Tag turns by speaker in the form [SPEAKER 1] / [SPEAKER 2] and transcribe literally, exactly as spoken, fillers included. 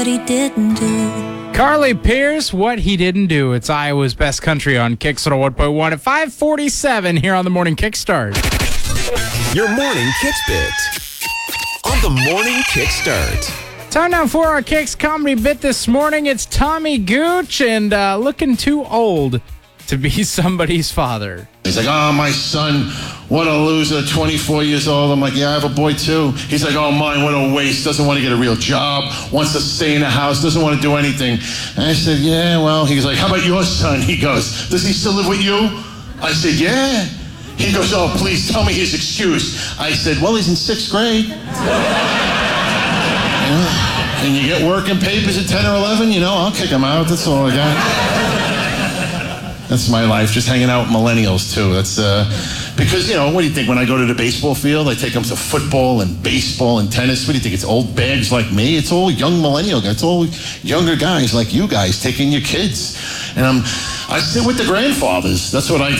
[SPEAKER 1] what he didn't do.
[SPEAKER 2] Carly Pierce, What He Didn't Do. It's Iowa's Best Country on Kicks one oh one point one at five forty-seven here on the Morning Kickstart.
[SPEAKER 3] Your morning Kicks bit on the Morning Kickstart.
[SPEAKER 2] Time now for our Kicks comedy bit this morning. It's Tommy Gooch and uh, looking too old to be somebody's father.
[SPEAKER 4] He's like, oh, my son, what a loser, twenty-four years old. I'm like, yeah, I have a boy too. He's like, oh, mine, what a waste. Doesn't want to get a real job, wants to stay in the house, doesn't want to do anything. And I said, yeah, well, he was like, how about your son? He goes, does he still live with you? I said, yeah. He goes, oh, please tell me his excuse. I said, well, he's in sixth grade. Yeah. And you get working papers at ten or eleven, you know, I'll kick him out. That's all I got. That's my life, just hanging out with millennials, too. That's, uh, because, you know, what do you think? When I go to the baseball field, I take them to football and baseball and tennis. What do you think? It's old bags like me? It's all young millennial guys. It's all younger guys like you guys taking your kids. And I'm, I sit with the grandfathers. That's what I do.